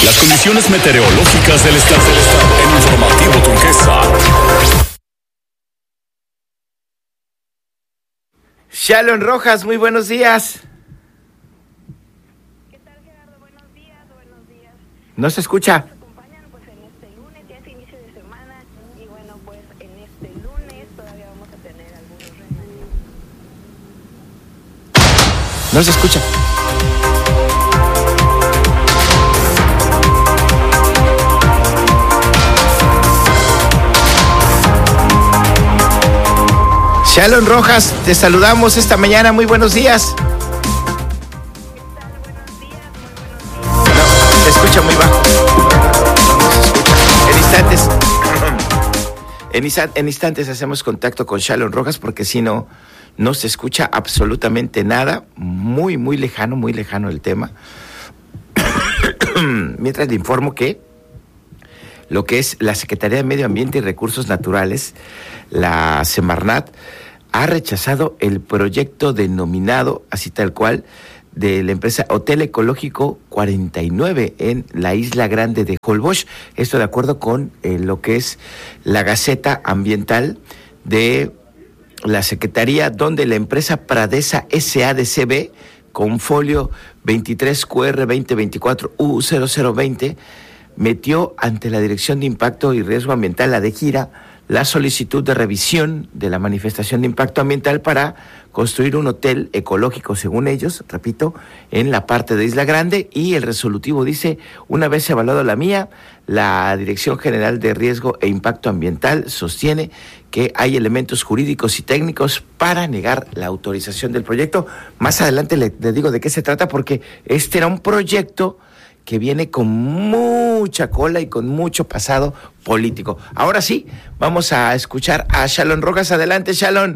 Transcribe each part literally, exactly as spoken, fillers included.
Las condiciones meteorológicas del estado del estado en Informativo Turquesa. Shalom Rojas, muy buenos días. ¿Qué tal, Gerardo? Buenos días, buenos días. No se escucha. Nos acompañan pues en este lunes, ya es inicio de semana, y bueno, pues en este lunes todavía vamos a tener algunos remanentes. No se escucha. Shalom Rojas, te saludamos esta mañana, muy buenos días. ¿Qué tal? Buenos días, muy buenos días. No, se escucha muy bajo. No se escucha. En instantes, en, insta- en instantes hacemos contacto con Shalom Rojas porque si no, no se escucha absolutamente nada. Muy, muy lejano, muy lejano el tema. Mientras le informo que lo que es la Secretaría de Medio Ambiente y Recursos Naturales, la Semarnat, ha rechazado el proyecto denominado, así tal cual, de la empresa Hotel Ecológico cuarenta y nueve en la Isla Grande de Holbox. Esto de acuerdo con eh, lo que es la Gaceta Ambiental de la Secretaría, donde la empresa Pradesa S A de C B, con folio veintitrés Q R veinte veinticuatro U cero cero veinte, metió ante la Dirección de Impacto y Riesgo Ambiental, la DEGIRA, la solicitud de revisión de la manifestación de impacto ambiental para construir un hotel ecológico, según ellos, repito, en la parte de Isla Grande, y el resolutivo dice: una vez evaluado la mía, la Dirección General de Riesgo e Impacto Ambiental sostiene que hay elementos jurídicos y técnicos para negar la autorización del proyecto. Más adelante le, le digo de qué se trata, porque este era un proyecto que viene con mucha cola y con mucho pasado político. Ahora sí, vamos a escuchar a Shalom Rojas. Adelante, Shalom.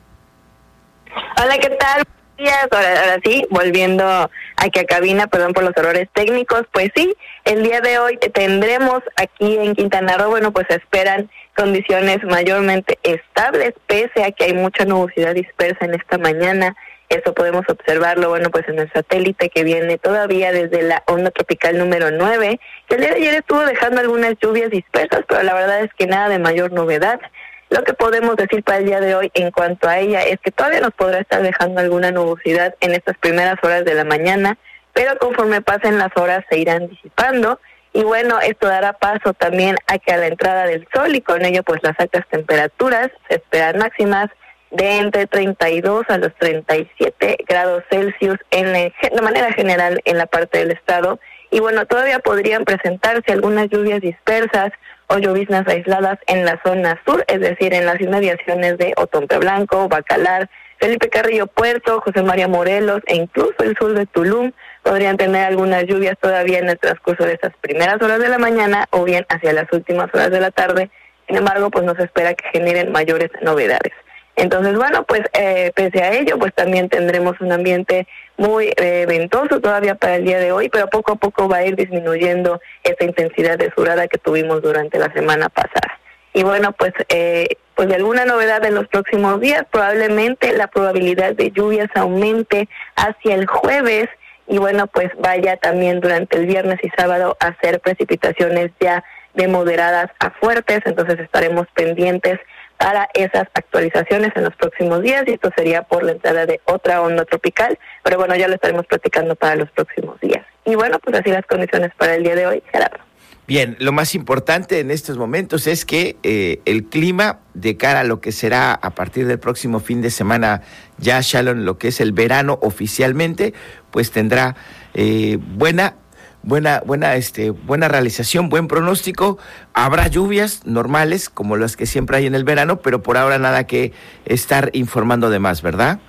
Hola, ¿qué tal? Buenos días. Ahora, ahora sí, volviendo aquí a cabina, perdón por los errores técnicos. Pues sí, el día de hoy tendremos aquí en Quintana Roo, bueno, pues se esperan condiciones mayormente estables, pese a que hay mucha nubosidad dispersa en esta mañana. Eso podemos observarlo, bueno, pues en el satélite que viene todavía desde la onda tropical número nueve, que el día de ayer estuvo dejando algunas lluvias dispersas, pero la verdad es que nada de mayor novedad. Lo que podemos decir para el día de hoy en cuanto a ella es que todavía nos podrá estar dejando alguna nubosidad en estas primeras horas de la mañana, pero conforme pasen las horas se irán disipando. Y bueno, esto dará paso también a que a la entrada del sol, y con ello pues las altas temperaturas se esperan máximas de entre treinta y dos a los treinta y siete grados Celsius en la, de manera general en la parte del estado. Y bueno, todavía podrían presentarse algunas lluvias dispersas o lloviznas aisladas en la zona sur, es decir, en las inmediaciones de Otompe Blanco, Bacalar, Felipe Carrillo Puerto, José María Morelos e incluso el sur de Tulum. Podrían tener algunas lluvias todavía en el transcurso de estas primeras horas de la mañana o bien hacia las últimas horas de la tarde. Sin embargo, pues no se espera que generen mayores novedades. Entonces, bueno, pues eh, pese a ello, pues también tendremos un ambiente muy eh, ventoso todavía para el día de hoy, pero poco a poco va a ir disminuyendo esta intensidad de surada que tuvimos durante la semana pasada. Y bueno, pues eh, pues de alguna novedad en los próximos días, probablemente la probabilidad de lluvias aumente hacia el jueves, y bueno, pues vaya también durante el viernes y sábado a hacer precipitaciones ya de moderadas a fuertes. Entonces estaremos pendientes para esas actualizaciones en los próximos días, y esto sería por la entrada de otra onda tropical, pero bueno, ya lo estaremos platicando para los próximos días. Y bueno, pues así las condiciones para el día de hoy, Gerardo. Bien, lo más importante en estos momentos es que eh, el clima de cara a lo que será a partir del próximo fin de semana, ya Shalom, lo que es el verano oficialmente, pues tendrá eh, buena buena buena este buena realización, buen pronóstico. Habrá lluvias normales como las que siempre hay en el verano, pero por ahora nada que estar informando de más, ¿verdad?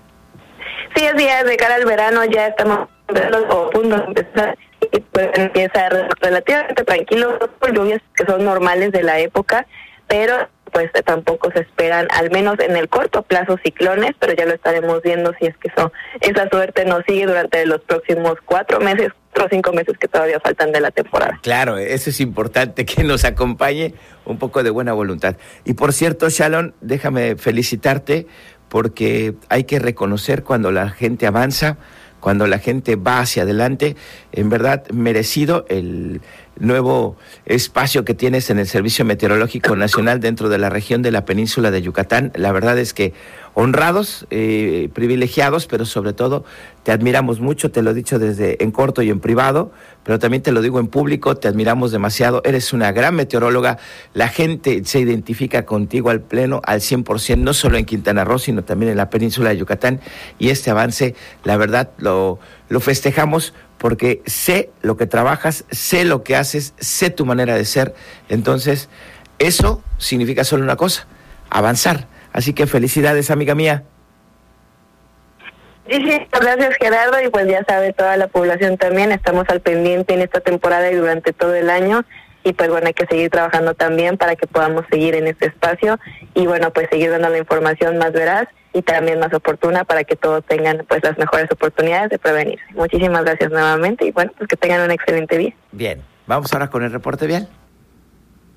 Sí, así es, de cara al verano ya estamos a punto de empezar, y pues empieza relativamente tranquilo, con lluvias que son normales de la época, pero pues tampoco se esperan, al menos en el corto plazo, ciclones, pero ya lo estaremos viendo si es que eso, esa suerte nos sigue durante los próximos cuatro meses, cuatro o cinco meses que todavía faltan de la temporada. Claro, eso es importante, que nos acompañe un poco de buena voluntad. Y por cierto, Shalom, déjame felicitarte, porque hay que reconocer cuando la gente avanza, cuando la gente va hacia adelante, en verdad merecido el nuevo espacio que tienes en el Servicio Meteorológico Nacional dentro de la región de la península de Yucatán. La verdad es que honrados, eh, privilegiados, pero sobre todo te admiramos mucho, te lo he dicho desde en corto y en privado, pero también te lo digo en público, te admiramos demasiado, eres una gran meteoróloga, la gente se identifica contigo al pleno, al cien por ciento, no solo en Quintana Roo, sino también en la península de Yucatán, y este avance, la verdad, lo, lo festejamos porque sé lo que trabajas, sé lo que haces, sé tu manera de ser, entonces eso significa solo una cosa, avanzar. Así que felicidades, amiga mía. Sí, sí, gracias Gerardo, y pues ya sabe toda la población también, estamos al pendiente en esta temporada y durante todo el año, y pues bueno, hay que seguir trabajando también para que podamos seguir en este espacio, y bueno, pues seguir dando la información más veraz y también más oportuna para que todos tengan pues las mejores oportunidades de prevenirse. Muchísimas gracias nuevamente, y bueno, pues que tengan un excelente día. Bien, vamos ahora con el reporte vial.